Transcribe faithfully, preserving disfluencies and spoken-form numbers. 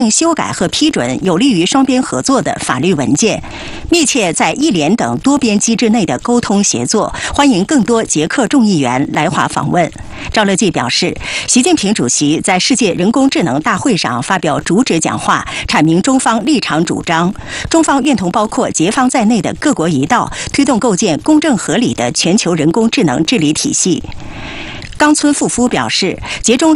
修改和批准有利于双边合作的法律文件，密切在一联等多边机制内的沟通协作，欢迎更多捷克众议员来华访问。赵乐际表示，习近平主席在世界人工智能大会上发表主旨讲话，阐明中方立场主张，中方愿同包括捷方在内的各国一道，推动构建公正合理的全球人工智能治理体系。冈村富夫表示，捷中